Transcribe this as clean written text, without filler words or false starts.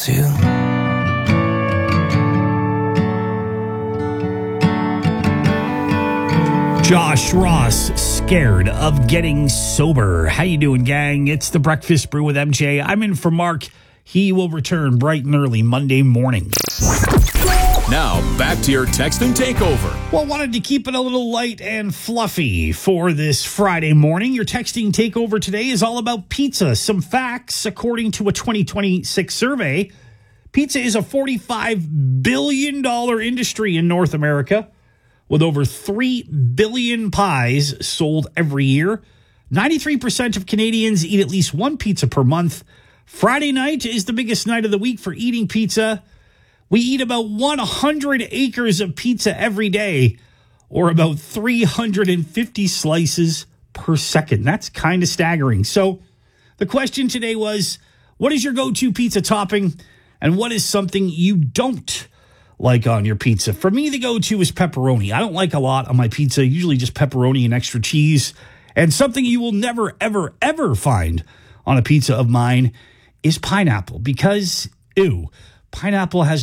to. Josh Ross, scared of getting sober. How you doing, gang? It's the Breakfast Brew with MJ. I'm in for Mark. He will return bright and early Monday morning. Now, back to your texting takeover. Well, wanted to keep it a little light and fluffy for this Friday morning. Your texting takeover today is all about pizza. Some facts, according to a 2026 survey. Pizza is a $45 billion industry in North America, with over 3 billion pies sold every year. 93% of Canadians eat at least one pizza per month. Friday night is the biggest night of the week for eating pizza. We eat about 100 acres of pizza every day, or about 350 slices per second. That's kind of staggering. So the question today was, what is your go-to pizza topping, and what is something you don't like on your pizza? For me, the go-to is pepperoni. I don't like a lot on my pizza, usually just pepperoni and extra cheese. And something you will never, ever, ever find on a pizza of mine is pineapple, because, ew, pineapple has